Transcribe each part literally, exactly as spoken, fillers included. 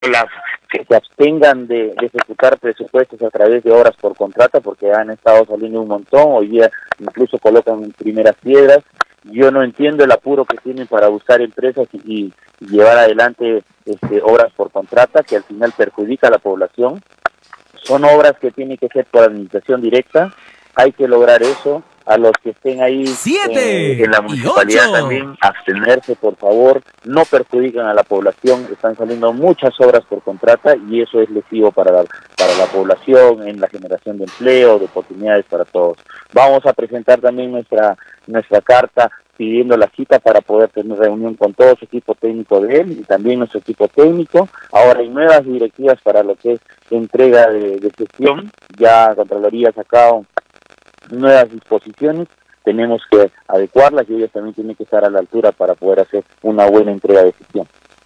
las que se abstengan de, de ejecutar presupuestos a través de obras por contrata, porque han estado saliendo un montón, hoy día incluso colocan primeras piedras. Yo no entiendo el apuro que tienen para buscar empresas y, y llevar adelante este, obras por contrata, que al final perjudica a la población. Son obras que tienen que ser por administración directa, hay que lograr eso. A los que estén ahí eh, en la municipalidad también, abstenerse, por favor, no perjudican a la población, están saliendo muchas obras por contrata y eso es lesivo para la, para la población en la generación de empleo, de oportunidades para todos. Vamos a presentar también nuestra, nuestra carta pidiendo la cita para poder tener reunión con todo su equipo técnico de él y también nuestro equipo técnico. Ahora hay nuevas directivas para lo que es entrega de, de gestión, ya Contraloría ha sacado nuevas disposiciones, tenemos que adecuarlas y ellas también tienen que estar a la altura para poder hacer una buena entrega de gestión.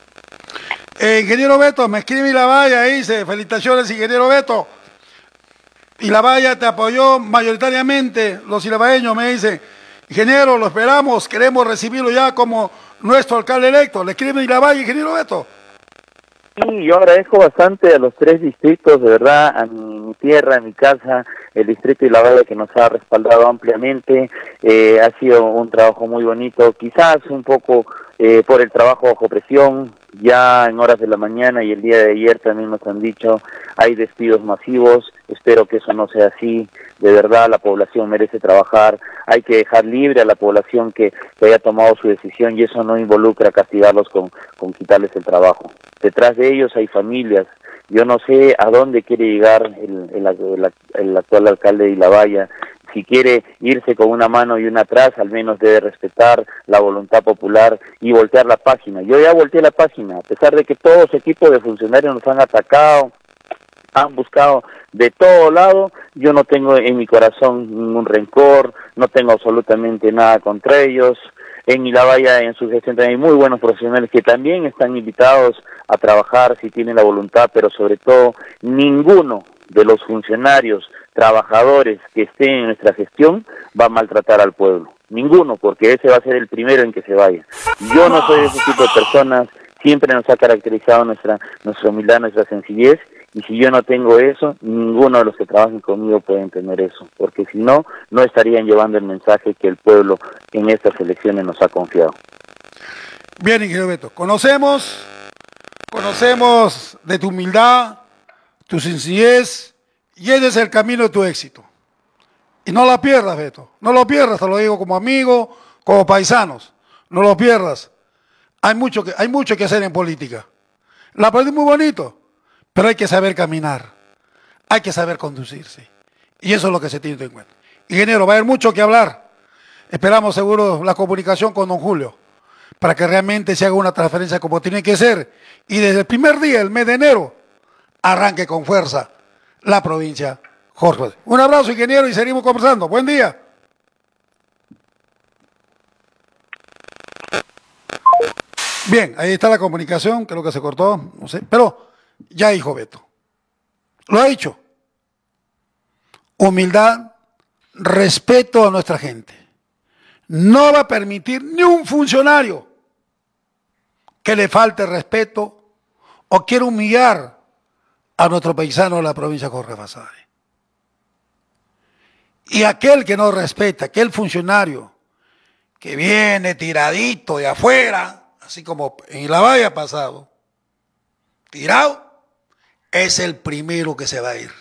Eh, ingeniero Beto, me escribe Ilavalla, dice, felicitaciones ingeniero Beto. Ilavalla te apoyó mayoritariamente, los ilabaeños me dicen, ingeniero, lo esperamos, queremos recibirlo ya como nuestro alcalde electo. Le escribe Ilavalla, ingeniero Beto. Sí, yo agradezco bastante a los tres distritos, de verdad, a mi, mi tierra, a mi casa, el distrito de Ilavalla que nos ha respaldado ampliamente, eh, ha sido un trabajo muy bonito, quizás un poco eh, por el trabajo bajo presión, ya en horas de la mañana y el día de ayer también nos han dicho, hay despidos masivos, espero que eso no sea así, de verdad la población merece trabajar, hay que dejar libre a la población que, que haya tomado su decisión y eso no involucra castigarlos con, con quitarles el trabajo. Detrás de ellos hay familias, yo no sé a dónde quiere llegar el, el, el, el actual alcalde de Ilavalla. Si quiere irse con una mano y una atrás, al menos debe respetar la voluntad popular y voltear la página. Yo ya volteé la página, a pesar de que todo su equipo de funcionarios nos han atacado, han buscado de todo lado, yo no tengo en mi corazón ningún rencor, no tengo absolutamente nada contra ellos. En Ilavalla, en su gestión también hay muy buenos profesionales que también están invitados a trabajar si tienen la voluntad, pero sobre todo ninguno de los funcionarios, trabajadores que estén en nuestra gestión va a maltratar al pueblo. Ninguno, porque ese va a ser el primero en que se vaya. Yo no soy de ese tipo de personas, siempre nos ha caracterizado nuestra, nuestra humildad, nuestra sencillez, y si yo no tengo eso, ninguno de los que trabajen conmigo pueden tener eso, porque si no, no estarían llevando el mensaje que el pueblo en estas elecciones nos ha confiado. Bien, ingeniero Beto, conocemos, conocemos de tu humildad, tu sencillez, y ese es el camino de tu éxito. Y no la pierdas, Beto, no lo pierdas, te lo digo como amigo, como paisanos, no lo pierdas. Hay mucho que, hay mucho que hacer en política. La política es muy bonito, pero hay que saber caminar, hay que saber conducirse. Y eso es lo que se tiene en cuenta. Ingeniero, va a haber mucho que hablar. Esperamos seguro la comunicación con don Julio, para que realmente se haga una transferencia como tiene que ser. Y desde el primer día, el mes de enero, arranque con fuerza la provincia Jorge. Un abrazo, ingeniero, y seguimos conversando. Buen día. Bien, ahí está la comunicación, creo que se cortó, no sé, pero ya dijo Beto. Lo ha dicho. Humildad, respeto a nuestra gente. No va a permitir ni un funcionario que le falte respeto o quiera humillar a nuestro paisano de la provincia de Jorge Basadre. Y aquel que no respeta, aquel funcionario que viene tiradito de afuera, así como en Ilavalla ha pasado, tirado, es el primero que se va a ir.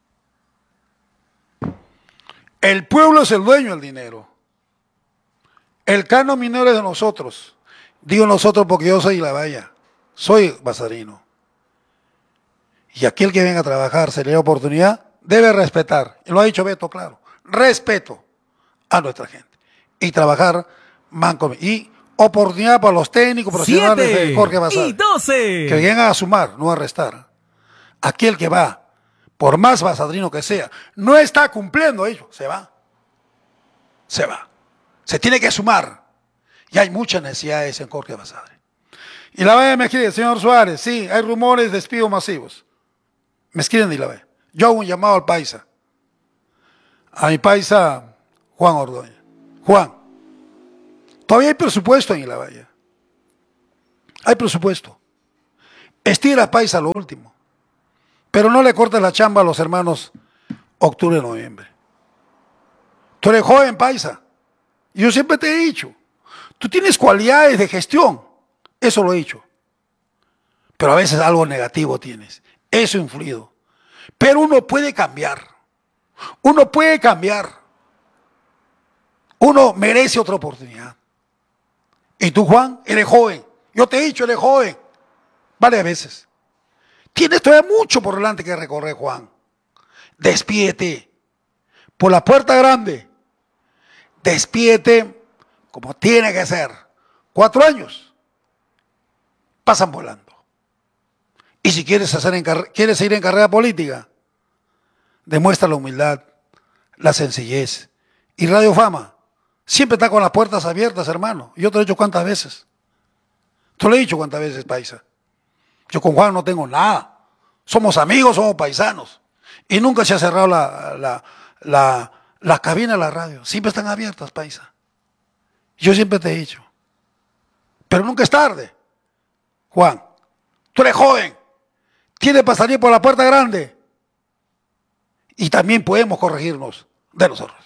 El pueblo es el dueño del dinero. El canon minero es de nosotros. Digo nosotros porque yo soy Ilavalla, soy basadrino. Y aquel que venga a trabajar, se le da oportunidad, debe respetar. Y lo ha dicho Beto, claro. Respeto a nuestra gente. Y trabajar manco. Y oportunidad para los técnicos profesionales de Jorge Basadre. Que vengan a sumar, no a restar. Aquel que va, por más basadrino que sea, no está cumpliendo ello, se va. Se va. Se tiene que sumar. Y hay muchas necesidades en Jorge Basadre. Y la valla me escribe, señor Suárez, sí, hay rumores de despidos masivos. Me escriben de Ilavalla. Yo hago un llamado al paisa. A mi paisa, Juan Ordoña. Juan, todavía hay presupuesto en Ilavalla. Hay presupuesto. Estira, paisa, lo último. Pero no le cortes la chamba a los hermanos octubre, noviembre. Tú eres joven, paisa. Yo siempre te he dicho, tú tienes cualidades de gestión. Eso lo he dicho. Pero a veces algo negativo tienes. Eso ha influido. Pero uno puede cambiar. Uno puede cambiar. Uno merece otra oportunidad. Y tú, Juan, eres joven. Yo te he dicho, eres joven. Varias veces. Tienes todavía mucho por delante que recorrer, Juan. Despídete por la puerta grande. Despídete como tiene que ser. Cuatro años pasan volando. Y si quieres, hacer en quieres ir en carrera política, demuestra la humildad, la sencillez. Y Radio Fama siempre está con las puertas abiertas, hermano. Yo te lo he dicho cuántas veces. Te lo he dicho cuántas veces, paisa. Yo con Juan no tengo nada. Somos amigos, somos paisanos. Y nunca se ha cerrado la, la, la, la cabina de la radio. Siempre están abiertas, paisa. Yo siempre te he dicho. Pero nunca es tarde. Juan, tú eres joven. Tienes para salir por la puerta grande. Y también podemos corregirnos de los errores.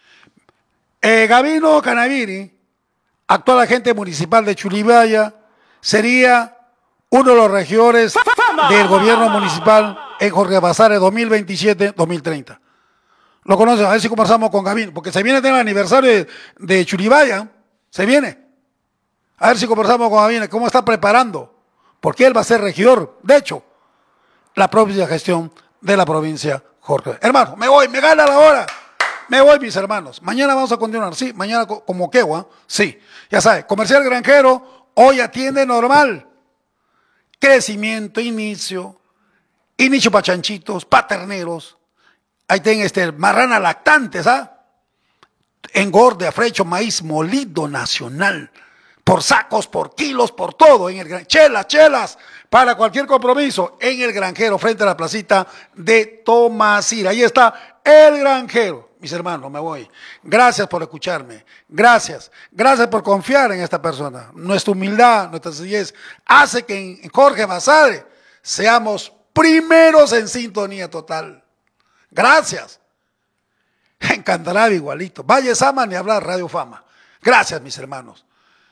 Eh, Gabino Canaviri, actual agente municipal de Churibaya, sería uno de los regidores del gobierno municipal en Jorge Basadre dos mil veintisiete dos mil treinta. Lo conocen, a ver si conversamos con Gabino, porque se viene el aniversario de, de Churibaya, se viene. A ver si conversamos con Gabino, cómo está preparando, porque él va a ser regidor, de hecho, la propia gestión de la provincia Jorge. Hermano, me voy, me gana la hora. Me voy, mis hermanos. Mañana vamos a continuar, sí, mañana como quegua, sí. Ya sabes, Comercial Granjero, hoy atiende normal. Crecimiento, inicio, inicio para chanchitos, para terneros. Ahí tienen este, marrana lactantes, ¿ah? Engorde, afrecho, maíz molido nacional. Por sacos, por kilos, por todo. En el chelas, chelas, para cualquier compromiso. En el Granjero, frente a la placita de Tomasira. Ahí está el Granjero. Mis hermanos, me voy. Gracias por escucharme. Gracias. Gracias por confiar en esta persona. Nuestra humildad, nuestra sencillez, hace que en Jorge Basadre seamos primeros en sintonía total. Gracias. En Candarave igualito. Valle Sama ni hablar, Radio Fama. Gracias, mis hermanos.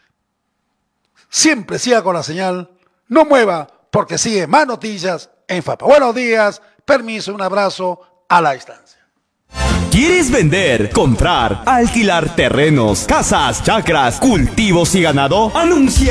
Siempre siga con la señal. No mueva, porque sigue más noticias en Fapa. Buenos días. Permiso, un abrazo a la distancia. ¿Quieres vender, comprar, alquilar terrenos, casas, chacras, cultivos y ganado? Anuncia